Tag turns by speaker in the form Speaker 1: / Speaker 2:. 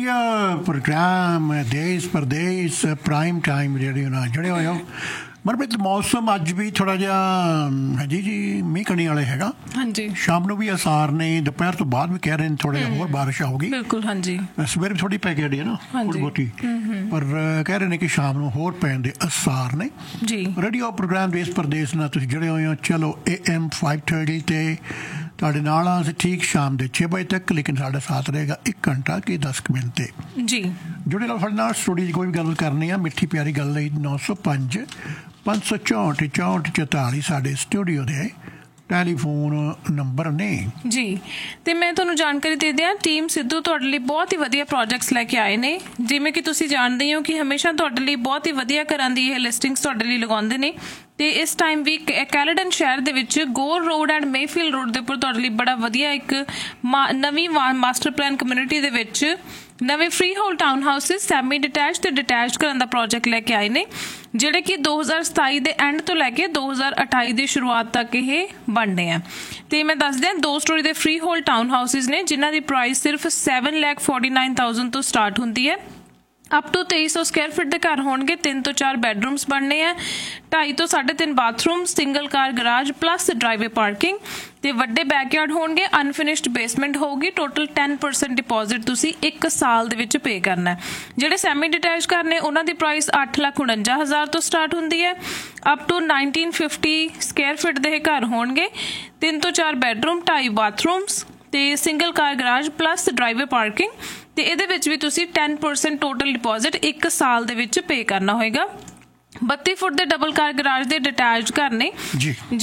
Speaker 1: ਵਧੀਆ ਪ੍ਰੋਗਰਾਮ ਦੇਸ਼ Pradesh prime time radio ਨਾਲ ਜੁੜੇ ਹੋਏ ਹੋ। ਮਨਪ੍ਰੀਤ, ਮੌਸਮ ਅੱਜ ਵੀ ਥੋੜ੍ਹਾ ਜਿਹਾ ਹਾਂਜੀ ਜੀ ਮੀਂਹ ਕਣੀ ਵਾਲੇ ਹੈਗਾ।
Speaker 2: ਹਾਂਜੀ,
Speaker 1: ਸ਼ਾਮ ਨੂੰ ਵੀ ਆਸਾਰ ਨੇ, ਦੁਪਹਿਰ ਤੋਂ ਬਾਅਦ ਵੀ ਕਹਿ ਰਹੇ ਨੇ ਥੋੜ੍ਹਾ ਜਿਹਾ ਹੋਰ ਬਾਰਿਸ਼ ਆਊਗੀ।
Speaker 2: ਬਿਲਕੁਲ, ਹਾਂਜੀ।
Speaker 1: ਸਵੇਰੇ ਵੀ ਥੋੜ੍ਹੀ ਪੈ ਕੇ ਹਟੀ ਹੈ ਨਾ ਥੋੜ੍ਹੀ ਬਹੁਤੀ, ਪਰ ਕਹਿ ਰਹੇ ਨੇ ਕਿ ਸ਼ਾਮ ਨੂੰ ਹੋਰ ਪੈਣ ਦੇ ਆਸਾਰ ਨੇ
Speaker 2: ਜੀ।
Speaker 1: ਰੇਡੀਓ ਪ੍ਰੋਗਰਾਮ ਦੇਸ਼ ਪ੍ਰਦੇਸ਼ ਨਾਲ ਤੁਸੀਂ ਜੁੜੇ ਹੋਏ ਹੋ। ਚਲੋ AM 530 ਤੇ ਤੁਹਾਡੇ ਨਾਲ ਅਸੀਂ ਠੀਕ ਸ਼ਾਮ ਦੇ 6 ਵਜੇ ਤੱਕ, ਲੇਕਿਨ ਸਾਡਾ ਸਾਥ ਰਹੇਗਾ 1 ਘੰਟਾ ਕਿ 10 ਮਿੰਟ ਤੇ
Speaker 2: ਜੀ।
Speaker 1: ਜੁੜੇ ਨਾਲ ਸਾਡੇ ਨਾਲ ਸਟੂਡੀਓ 'ਚ ਕੋਈ ਵੀ ਗੱਲ ਕਰਨੀ ਆ, ਮਿੱਠੀ ਪਿਆਰੀ ਗੱਲ ਲਈ 905 564 44 ਸਾਡੇ ਸਟੂਡੀਓ ਦੇ ਟੈਲੀਫੋਨ ਨੰਬਰ ਨੇ
Speaker 2: ਜੀ। ਤੇ ਮੈਂ ਤੁਹਾਨੂੰ ਜਾਣਕਾਰੀ ਦੇ ਦਿਆਂ, ਟੀਮ ਸਿੱਧੂ ਤੁਹਾਡੇ ਲਈ ਬਹੁਤ ਹੀ ਵਧੀਆ ਪ੍ਰੋਜੈਕਟਸ ਲੈ ਕੇ ਆਏ ਨੇ। ਜਿਵੇਂ ਕਿ ਤੁਸੀਂ ਜਾਣਦੇ ਹੋ ਕਿ ਹਮੇਸ਼ਾ ਤੁਹਾਡੇ ਲਈ ਬਹੁਤ ਹੀ ਵਧੀਆ ਘਰਾਂ ਦੀ ਇਹ ਲਿਸਟਿੰਗਸ ਤੁਹਾਡੇ ਲਈ ਲਗਾਉਂਦੇ ਨੇ। ਤੇ ਇਸ ਟਾਈਮ ਵੀ ਕੈਲੇਡਨ ਸ਼ਹਿਰ ਦੇ ਵਿੱਚ ਗੋਰ ਰੋਡ ਐਂਡ ਮੇਫੀਲਡ ਰੋਡ ਦੇ ਉੱਪਰ ਤੁਹਾਡੇ ਲਈ ਬੜਾ ਵਧੀਆ ਇੱਕ ਨਵੀਂ ਮਾਸਟਰ ਪਲਾਨ ਕਮਿਊਨਿਟੀ ਦੇ ਵਿੱਚ ਨਵੇਂ free hold town houses semi detach ਤੇ ਡਿਟੈਚ ਕਰਨ ਦਾ ਪ੍ਰੋਜੈਕਟ ਲੈ ਕੇ ਆਏ ਨੇ, ਜਿਹੜੇ ਕਿ 2027 ਦੇ ਐਂਡ ਤੋਂ ਲੈ ਕੇ 2028 ਦੀ ਸ਼ੁਰੂਆਤ ਤੱਕ ਇਹ ਬਣਨੇ ਆ। ਤੇ ਮੈਂ ਦੱਸ ਦਿਆਂ 2 ਸਟੋਰੀ ਦੇ ਫ੍ਰੀ ਹੋਲਡ ਟਾਊਨ ਹਾਊਸਿਸ ਨੇ, ਜਿਨ੍ਹਾਂ ਦੀ ਪ੍ਰਾਈਸ ਸਿਰਫ 7,49,000 ਤੋਂ ਸਟਾਰਟ ਹੁੰਦੀ ਹੈ। ਅਪ ਟੂ 2300 ਸਕੁਆਇਰ ਫੀਟ ਦੇ ਘਰ ਹੋਣਗੇ। 3 ਤੋਂ 4 ਬੈਡਰੂਮਸ ਬਣਨੇ ਆ, 2.5 ਤੋਂ 3.5 ਬਾਥਰੂਮ, ਸਿੰਗਲ ਕਾਰ ਗਰਾਜ ਪਲੱਸ ਡਰਾਈਵੇ ਪਾਰਕਿੰਗ ਤੇ ਵੱਡੇ ਬੈਕਯਾਰਡ ਹੋਣਗੇ। ਅਨਫਿਨਿਸ਼ਡ ਬੇਸਮੈਂਟ ਹੋਊਗੀ। ਟੋਟਲ 10% ਡਿਪੋਜ਼ਿਟ ਤੁਸੀਂ 1 ਸਾਲ ਦੇ ਵਿੱਚ ਪੇ ਕਰਨਾ ਹੈ। ਜਿਹੜੇ ਸੈਮੀ ਡਿਟੈਚ ਘਰ ਨੇ ਉਹਨਾਂ ਦੀ ਪ੍ਰਾਈਸ 8,49,000 ਤੋਂ ਸਟਾਰਟ ਹੁੰਦੀ ਹੈ। ਅਪ ਟੂ 1950 ਸਕੁਆਇਰ ਫੀਟ ਦੇ ਘਰ ਹੋਣਗੇ। 3 ਤੋਂ 4 ਬੈਡਰੂਮ, 2.5 ਬਾਥਰੂਮਸ ਤੇ ਸਿੰਗਲ ਕਾਰ ਗਰਾਜ ਪਲੱਸ ਡਰਾਈਵੇ ਪਾਰਕਿੰਗ। ਤੇ ਇਹਦੇ ਵਿੱਚ ਵੀ ਤੁਸੀਂ 10% ਟੋਟਲ ਡਿਪੋਜ਼ਿਟ 1 ਸਾਲ ਦੇ ਵਿੱਚ ਪੇ ਕਰਨਾ ਹੋਏਗਾ। 32 ਫੁੱਟ ਦੇ ਡਬਲ ਕਾਰ ਗਰਾਜ ਦੇ ਡਿਟੈਚ ਘਰ ਨੇ।